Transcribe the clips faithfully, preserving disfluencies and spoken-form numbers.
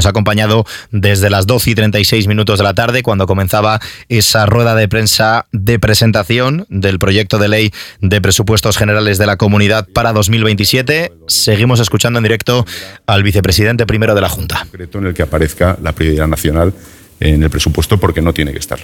ha acompañado desde las doce y treinta y seis minutos de la tarde, cuando comenzaba esa rueda de prensa de presentación del proyecto de ley de presupuestos generales de la Comunidad para dos mil veintisiete. Seguimos escuchando en directo al vicepresidente primero de la Junta. En el que aparezca la prioridad nacional en el presupuesto, porque no tiene que estar.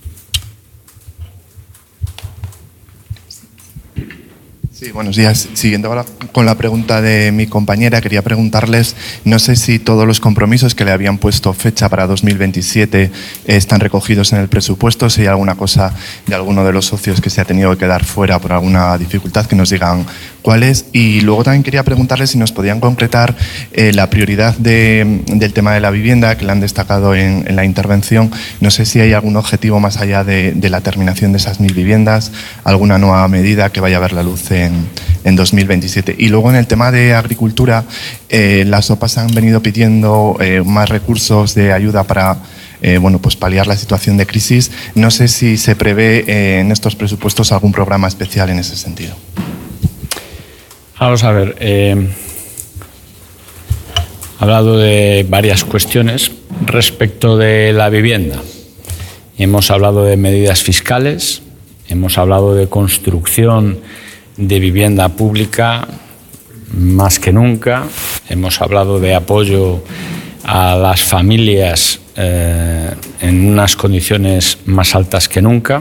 Sí, buenos días. Siguiendo ahora con la pregunta de mi compañera, quería preguntarles, no sé si todos los compromisos que le habían puesto fecha para dos mil veintisiete están recogidos en el presupuesto, si hay alguna cosa de alguno de los socios que se ha tenido que quedar fuera por alguna dificultad, que nos digan cuáles. Y luego también quería preguntarles si nos podían concretar eh, la prioridad de, del tema de la vivienda, que le han destacado en, en la intervención. No sé si hay algún objetivo más allá de, de la terminación de esas mil viviendas, alguna nueva medida que vaya a ver la luz en En, en dos mil veintisiete. Y luego en el tema de agricultura, eh, las O P A han venido pidiendo eh, más recursos de ayuda para eh, bueno, pues paliar la situación de crisis. No sé si se prevé eh, en estos presupuestos algún programa especial en ese sentido. Vamos a ver, eh, he hablado de varias cuestiones respecto de la vivienda. Hemos hablado de medidas fiscales, hemos hablado de construcción de vivienda pública más que nunca, hemos hablado de apoyo a las familias eh, en unas condiciones más altas que nunca.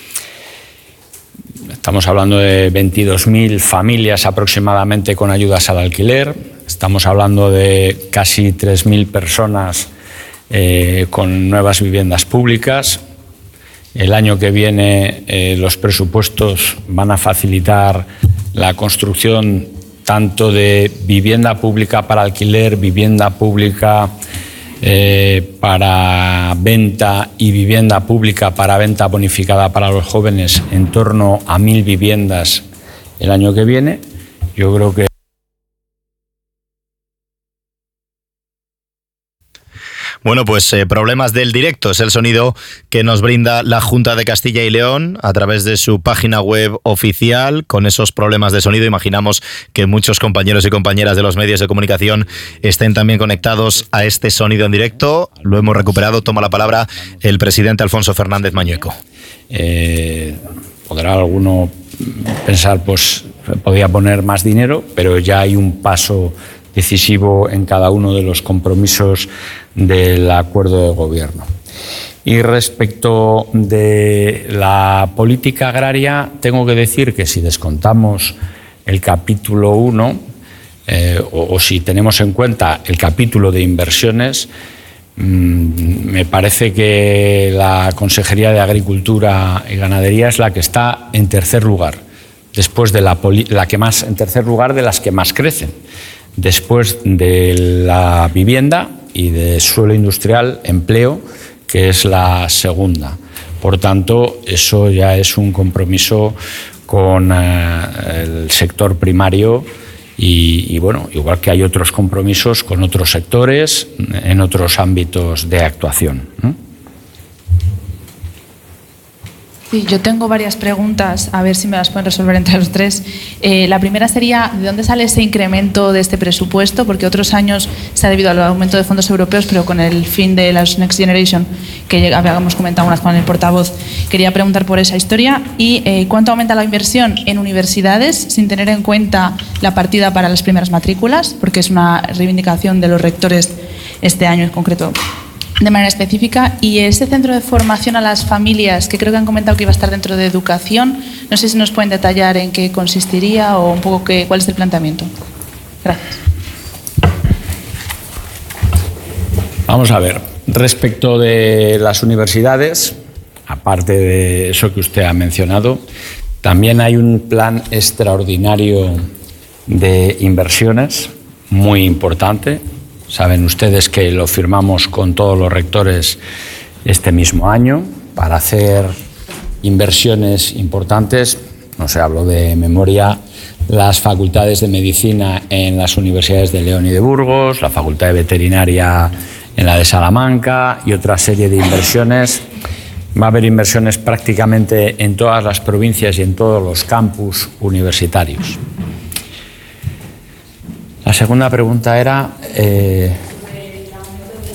Estamos hablando de veintidós mil familias aproximadamente con ayudas al alquiler, estamos hablando de casi tres mil personas eh, con nuevas viviendas públicas. El año que viene eh, los presupuestos van a facilitar la construcción tanto de vivienda pública para alquiler, vivienda pública eh, para venta y vivienda pública para venta bonificada para los jóvenes, en torno a mil viviendas el año que viene. Yo creo que Bueno, pues eh, problemas del directo es el sonido que nos brinda la Junta de Castilla y León a través de su página web oficial. Con esos problemas de sonido imaginamos que muchos compañeros y compañeras de los medios de comunicación estén también conectados a este sonido en directo. Lo hemos recuperado. Toma la palabra el presidente Alfonso Fernández Mañueco. Eh, podrá alguno pensar, pues podría poner más dinero, pero ya hay un paso decisivo en cada uno de los compromisos del acuerdo de gobierno. Y respecto de la política agraria, tengo que decir que si descontamos el capítulo uno, eh, o, o si tenemos en cuenta el capítulo de inversiones, mmm, me parece que la Consejería de Agricultura y Ganadería es la que está en tercer lugar, después de la, la que más, en tercer lugar de las que más crecen, después de la vivienda y de suelo industrial, empleo, que es la segunda. Por tanto, eso ya es un compromiso con eh, el sector primario y, y, bueno, igual que hay otros compromisos con otros sectores en otros ámbitos de actuación, ¿no? Sí, yo tengo varias preguntas, a ver si me las pueden resolver entre los tres. Eh, la primera sería, ¿de dónde sale ese incremento de este presupuesto? Porque otros años se ha debido al aumento de fondos europeos, pero con el fin de las Next Generation, que habíamos comentado unas con el portavoz. Quería preguntar por esa historia. ¿Y eh, cuánto aumenta la inversión en universidades, sin tener en cuenta la partida para las primeras matrículas? Porque es una reivindicación de los rectores este año en concreto, de manera específica. Y ese centro de formación a las familias, que creo que han comentado que iba a estar dentro de educación, no sé si nos pueden detallar en qué consistiría o un poco qué, cuál es el planteamiento. Gracias. Vamos a ver, respecto de las universidades, aparte de eso que usted ha mencionado, también hay un plan extraordinario de inversiones muy importante. Saben ustedes que lo firmamos con todos los rectores este mismo año para hacer inversiones importantes. No sé, hablo de memoria, las facultades de medicina en las universidades de León y de Burgos, la facultad de veterinaria en la de Salamanca y otra serie de inversiones. Va a haber inversiones prácticamente en todas las provincias y en todos los campus universitarios. La segunda pregunta era... Eh,